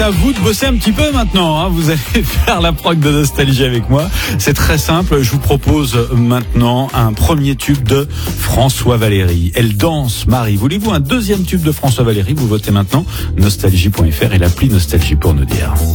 à vous de bosser un petit peu maintenant, hein. Vous allez faire la prog de Nostalgie avec moi. C'est très simple. Je vous propose maintenant un premier tube de François Valéry. Elle danse, Marie. Voulez-vous un deuxième tube de François Valéry? Vous votez maintenant. Nostalgie.fr et l'appli Nostalgie pour nous dire.